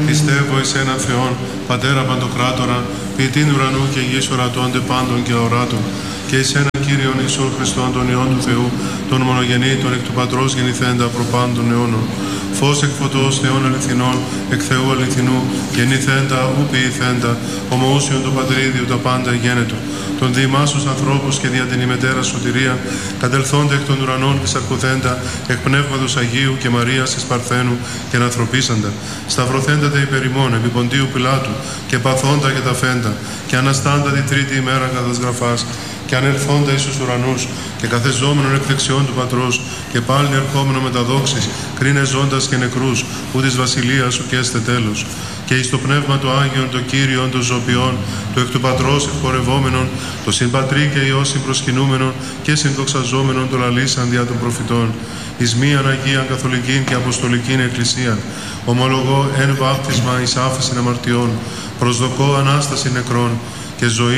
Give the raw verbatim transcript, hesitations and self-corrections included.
Πιστεύω εις έναν Θεόν, Πατέρα Παντοκράτορα, ποιητήν ουρανού και γης ορατώνται πάντων και αοράτων, και εις έναν Κύριον Ιησούν Χριστόν, τον Υιόν του Θεού, τον μονογενή, τον εκ του Πατρός γεννηθέντα προπάντων αιώνων. Φως εκ φωτός Θεών αληθινών, εκ Θεού αληθινού, γεννηθέντα, ου ποιηθέντα, ομοούσιον του Πατρίδιου τα πάντα γένετο. Τον διημάσους ανθρώπους και δια την ημετέρα σωτηρία, κατελθόντα εκ των ουρανών και σαρκωθέντα, εκ Πνεύματος Αγίου και Μαρίας εις Παρθένου και ανθρωπίσαντα. Σταυρωθέντα τα υπερ ημών, επί Ποντίου Πιλάτου, και παθόντα και τα φέντα, και αναστάντα τη τρίτη ημέρα κατά τας γραφάς, και ανελθόντα εις τους ουρανούς, και καθεζόμενον εκ δεξιών του Πατρός, και πάλι ερχόμενο με τα δόξης, κρίνε ζώντας και νεκρούς, που της βασιλείας σου και έστε τέλος. Και εις το Πνεύμα το Άγιον, το Κύριον των ζωοποιών, το εκ του Πατρός εκπορευόμενον, το συν Πατρί και Υιό συμπροσκυνούμενον και συνδοξαζόμενον το λαλήσαν δια των προφητών, εις μίαν Αγίαν Καθολικήν και Αποστολικήν Εκκλησίαν, ομολογώ εν βάπτισμα εις άφεσιν αμαρτιών, προσδοκώ Ανάσταση νεκρών και ζωή